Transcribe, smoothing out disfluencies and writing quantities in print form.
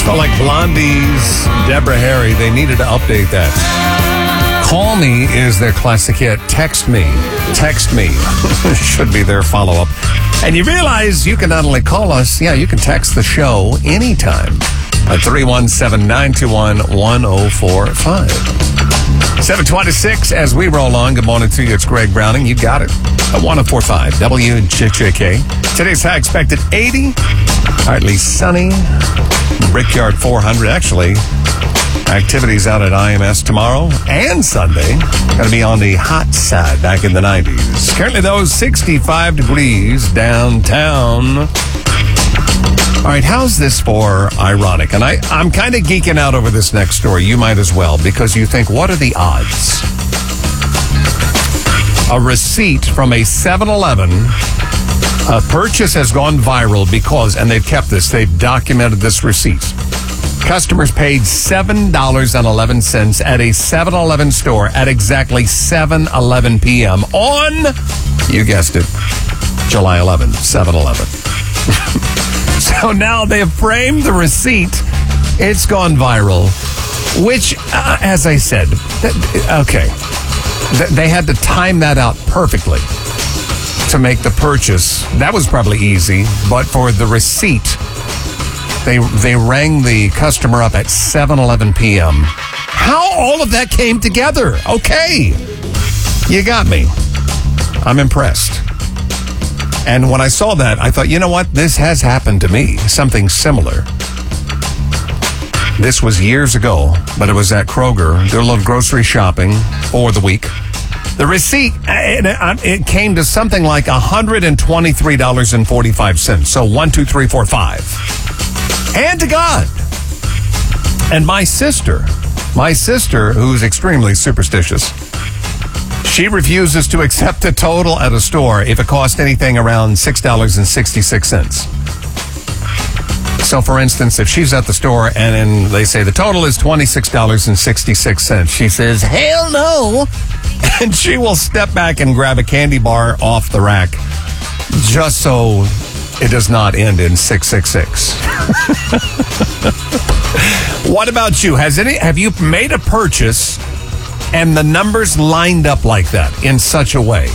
Felt like Blondie's Deborah Harry. They needed to update that. Call Me is their classic hit. Text Me. Text Me should be their follow-up. And you realize you can not only call us, you can text the show anytime at 317-921-1045. 726 as we roll on. Good morning to you. It's Greg Browning. You got it. At 1045 WJJK. Today's high expected 80. Partly sunny. Brickyard 400. Actually, activities out at IMS tomorrow and Sunday. Going to be on the hot side back in the 90s. Currently, though, 65 degrees downtown. All right, how's this for ironic? And I'm kind of geeking out over this next story. You might as well, because you think, what are the odds? A receipt from a 7-Eleven. A purchase has gone viral because, and they've kept this, they've documented this receipt. Customers paid $7.11 at a 7-Eleven store at exactly 7:11 p.m. on, you guessed it, July 11th, 7-Eleven. So now they have framed the receipt. It's gone viral, which, as I said, okay, they had to time that out perfectly to make the purchase. That was probably easy, but for the receipt, they rang the customer up at 7:11 p.m. How all of that came together? Okay, you got me. I'm impressed. And when I saw that, I thought, you know what? This has happened to me. Something similar. This was years ago, but it was at Kroger. Did a little grocery shopping for the week. The receipt, it came to something like $123.45. So 1, 2, 3, 4, 5. Hand to God. And my sister, who's extremely superstitious, she refuses to accept the total at a store if it costs anything around $6.66. So, for instance, if she's at the store and then they say the total is $26.66, she says, hell no. And she will step back and grab a candy bar off the rack just so it does not end in 666. What about you? Have you made a purchase and the numbers lined up like that in such a way?